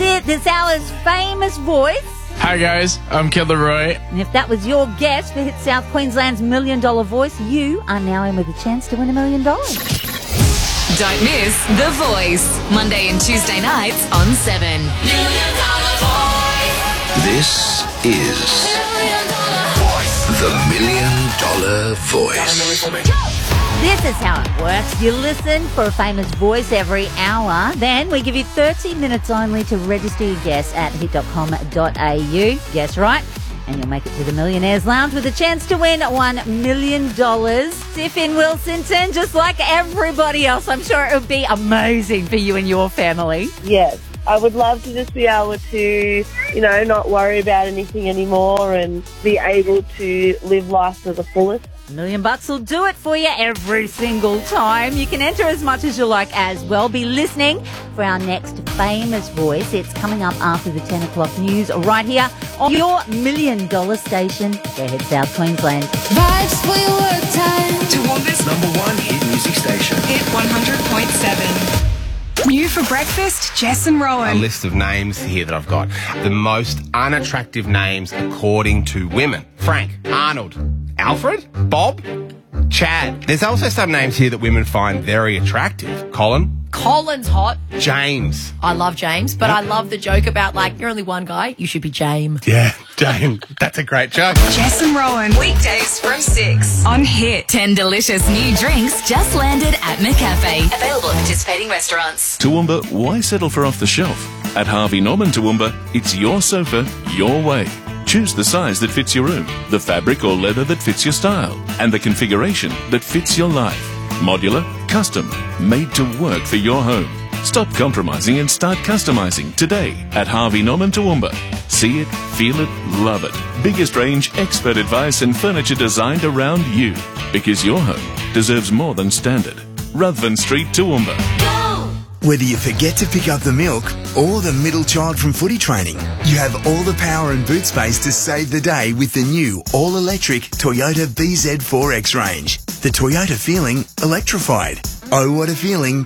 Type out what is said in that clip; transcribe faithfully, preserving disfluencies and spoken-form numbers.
it, this hour's famous voice. Hi guys, I'm Kid Leroy. And if that was your guess for Hit South Queensland's Million Dollar Voice, you are now in with a chance to win a million dollars. Don't miss The Voice, Monday and Tuesday nights on seven. Million Dollar Voice. This is the Million Dollar Voice. This is how it works. You listen for a famous voice every hour. Then we give you thirty minutes only to register your guess at hit dot com dot a u. Guess right, and you'll make it to the Millionaires Lounge with a chance to win one million dollars. If in Wilsonton, just like everybody else, I'm sure it would be amazing for you and your family. Yes. I would love to just be able to, you know, not worry about anything anymore and be able to live life to the fullest. A million bucks will do it for you every single time. You can enter as much as you like as well. Be listening for our next famous voice. It's coming up after the ten o'clock news right here on your million dollar station, the Hit South Queensland. Vibes for your work time. Toowoomba's number one hit music station. Hit one hundred point seven. New for breakfast, Jess and A Rowan. list of names here that I've got. The most unattractive names according to women. Frank, Arnold, Alfred, Bob, Chad. There's also some names here that women find very attractive. Colin, Colin's hot. James. I love James, but I love the joke about, like, you're only one guy, you should be James. Yeah, James. That's a great joke. Jess and Rowan. Weekdays from six on Hit. Ten delicious new drinks just landed at McCafe. Available at participating restaurants. Toowoomba, why settle for off the shelf? At Harvey Norman Toowoomba, it's your sofa, your way. Choose the size that fits your room, the fabric or leather that fits your style, and the configuration that fits your life. Modular, custom, made to work for your home. Stop compromising and start customizing today at Harvey Norman Toowoomba. See it, feel it, love it. Biggest range, expert advice and furniture designed around you. Because your home deserves more than standard. Ruthven Street, Toowoomba. Whether you forget to pick up the milk or the middle child from footy training, you have all the power and boot space to save the day with the new all-electric Toyota B Z four X range. The Toyota feeling electrified. Oh, what a feeling.